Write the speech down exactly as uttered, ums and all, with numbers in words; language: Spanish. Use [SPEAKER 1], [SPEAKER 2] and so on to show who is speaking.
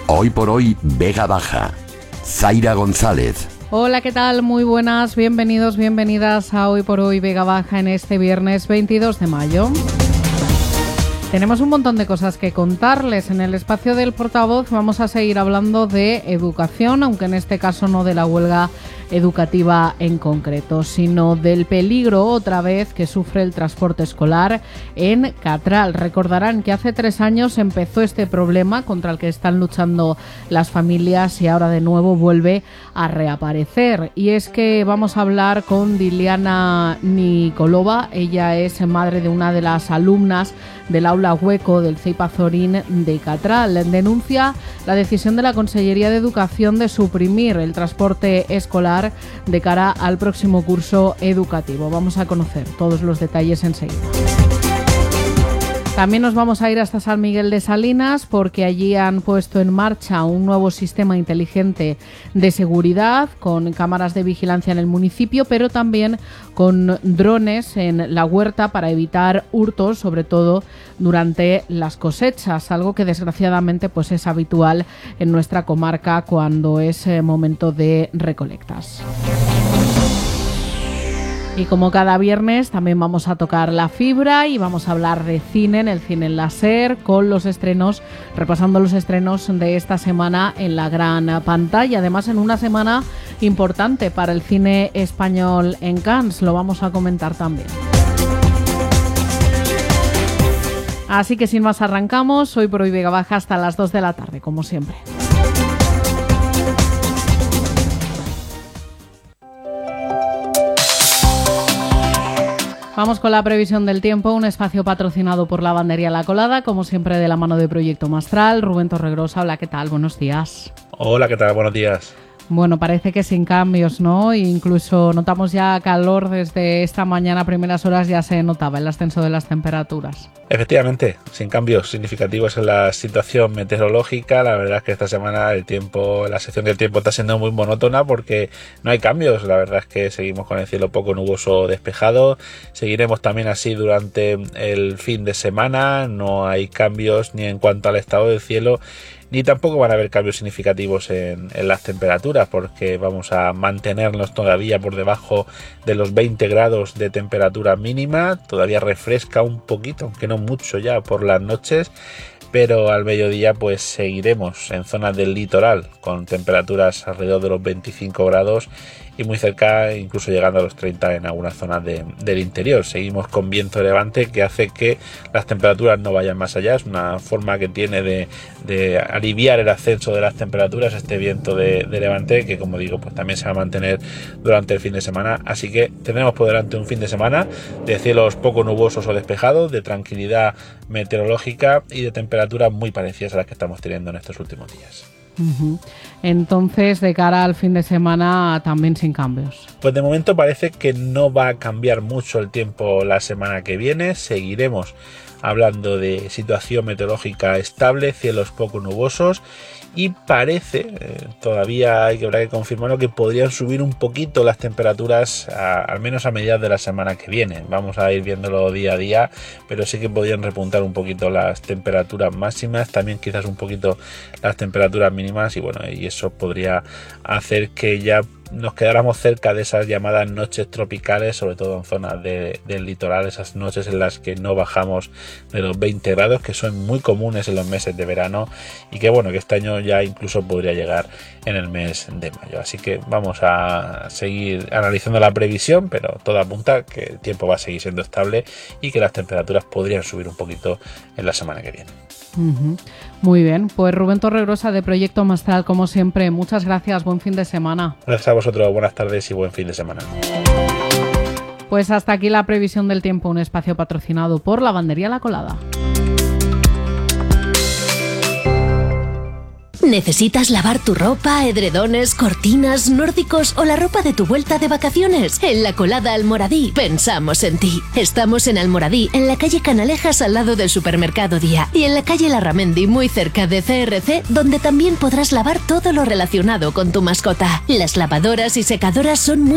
[SPEAKER 1] Hoy por hoy, Vega Baja. Zaira González.
[SPEAKER 2] Hola, ¿qué tal? Muy buenas, bienvenidos, bienvenidas a Hoy por Hoy Vega Baja en este viernes veintidós de mayo. Tenemos un montón de cosas que contarles. En el espacio del portavoz vamos a seguir hablando de educación, aunque en este caso no de la huelga educativa en concreto, sino del peligro otra vez que sufre el transporte escolar en Catral. Recordarán que hace tres años empezó este problema contra el que están luchando las familias y ahora de nuevo vuelve a reaparecer. Y es que vamos a hablar con Diliana Nikolova. Ella es madre de una de las alumnas del aula Hueco del C I P Azorín de Catral. Denuncia la decisión de la Consellería de Educación de suprimir el transporte escolar de cara al próximo curso educativo. Vamos a conocer todos los detalles enseguida. También nos vamos a ir hasta San Miguel de Salinas porque allí han puesto en marcha un nuevo sistema inteligente de seguridad con cámaras de vigilancia en el municipio, pero también con drones en la huerta para evitar hurtos, sobre todo durante las cosechas, algo que desgraciadamente pues es habitual en nuestra comarca cuando es momento de recolectas. Y como cada viernes también vamos a tocar la fibra y vamos a hablar de cine en el Cine en la SER con los estrenos, repasando los estrenos de esta semana en la gran pantalla. Además, en una semana importante para el cine español en Cannes, lo vamos a comentar también. Así que sin más arrancamos, Hoy por Hoy Vega Baja hasta las dos de la tarde, como siempre. Vamos con la previsión del tiempo, un espacio patrocinado por Lavandería La Colada, como siempre de la mano de Proyecto Mastral. Rubén Torregrosa, hola, ¿qué tal? Buenos días.
[SPEAKER 3] Hola, ¿qué tal? Buenos días.
[SPEAKER 2] Bueno, parece que sin cambios, ¿no? E incluso notamos ya calor desde esta mañana, a primeras horas ya se notaba el ascenso de las temperaturas.
[SPEAKER 3] Efectivamente, sin cambios significativos en la situación meteorológica. La verdad es que esta semana el tiempo, la sección del tiempo está siendo muy monótona porque no hay cambios. La verdad es que seguimos con el cielo poco nuboso despejado. Seguiremos también así durante el fin de semana. No hay cambios ni en cuanto al estado del cielo, ni tampoco van a haber cambios significativos en, en las temperaturas, porque vamos a mantenernos todavía por debajo de los veinte grados de temperatura mínima. Todavía refresca un poquito, aunque no mucho ya por las noches, pero al mediodía pues seguiremos en zonas del litoral con temperaturas alrededor de los veinticinco grados y muy cerca, incluso llegando a los treinta en algunas zonas de, del interior. Seguimos con viento de levante que hace que las temperaturas no vayan más allá. Es una forma que tiene de, de aliviar el ascenso de las temperaturas este viento de, de levante, que como digo pues también se va a mantener durante el fin de semana. Así que tendremos por delante un fin de semana de cielos poco nubosos o despejados, de tranquilidad meteorológica y de temperaturas muy parecidas a las que estamos teniendo en estos últimos días.
[SPEAKER 2] Uh-huh. Entonces, de cara al fin de semana, también sin cambios.
[SPEAKER 3] Pues de momento parece que no va a cambiar mucho el tiempo la semana que viene. Seguiremos hablando de situación meteorológica estable, cielos poco nubosos, y parece, eh, todavía hay que, habrá que confirmarlo, que podrían subir un poquito las temperaturas a, al menos a mediados de la semana que viene. Vamos a ir viéndolo día a día, pero sí que podrían repuntar un poquito las temperaturas máximas, también quizás un poquito las temperaturas mínimas, y bueno, y eso podría hacer que ya nos quedáramos cerca de esas llamadas noches tropicales, sobre todo en zonas de, del litoral, esas noches en las que no bajamos de los veinte grados, que son muy comunes en los meses de verano y que bueno, que este año ya incluso podría llegar en el mes de mayo. Así que vamos a seguir analizando la previsión, pero todo apunta que el tiempo va a seguir siendo estable y que las temperaturas podrían subir un poquito en la semana que viene.
[SPEAKER 2] Uh-huh. Muy bien, pues Rubén Torregrosa de Proyecto Mastral, como siempre, muchas gracias, buen fin de semana.
[SPEAKER 3] Gracias a vosotros, buenas tardes y buen fin de semana.
[SPEAKER 2] Pues hasta aquí la previsión del tiempo, un espacio patrocinado por Lavandería La Colada.
[SPEAKER 4] ¿Necesitas lavar tu ropa, edredones, cortinas, nórdicos o la ropa de tu vuelta de vacaciones? En La Colada Almoradí pensamos en ti. Estamos en Almoradí, en la calle Canalejas al lado del supermercado Día, y en la calle Larramendi muy cerca de C R C, donde también podrás lavar todo lo relacionado con tu mascota. Las lavadoras y secadoras son muy